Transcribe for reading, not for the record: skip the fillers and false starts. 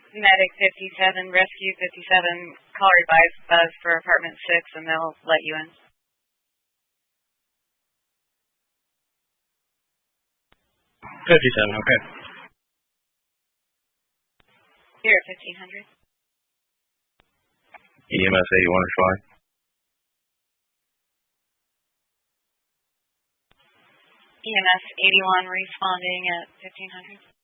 Medic 57, Rescue 57, call revive buzz for apartment 6 and they'll let you in. Okay. Here at 1500. EMS 81 is fine. EMS 81 responding at 1500.